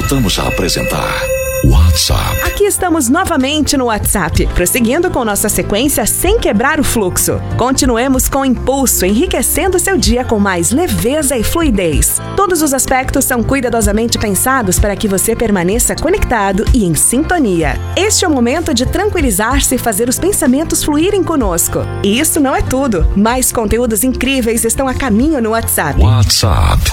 Voltamos a apresentar WhatsApp. Aqui estamos novamente no WhatsApp, prosseguindo com nossa sequência sem quebrar o fluxo. Continuemos com impulso, enriquecendo seu dia com mais leveza e fluidez. Todos os aspectos são cuidadosamente pensados para que você permaneça conectado e em sintonia. Este é o momento de tranquilizar-se e fazer os pensamentos fluírem conosco. E isso não é tudo. Mais conteúdos incríveis estão a caminho no WhatsApp. WhatsApp.